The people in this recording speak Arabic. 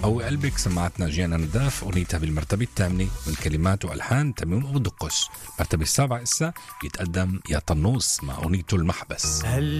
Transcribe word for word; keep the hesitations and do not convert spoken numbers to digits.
قوي قلبك سمعتنا جيانا نداف أغنيتها بالمرتبة الثامنة من كلمات وألحان تميم أبو دقس. المرتبة السابعة إسا يتقدم يا طنوس مع أغنيته المحبس.